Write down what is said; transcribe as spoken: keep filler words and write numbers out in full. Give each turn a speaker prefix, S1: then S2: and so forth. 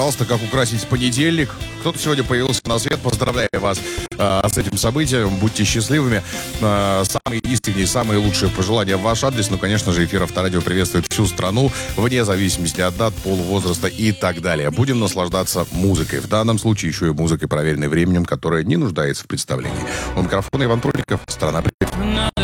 S1: пожалуйста, как украсить понедельник. Кто-то сегодня появился на свет. Поздравляю вас э, с этим событием. Будьте счастливыми. Э, самые искренние, самые лучшие пожелания в ваш адрес. Ну, конечно же, эфир Авторадио приветствует всю страну, вне зависимости от дат, пола, возраста и так далее. Будем наслаждаться музыкой. В данном случае еще и музыкой, проверенной временем, которая не нуждается в представлении. У микрофона Иван Прудников. Страна привет.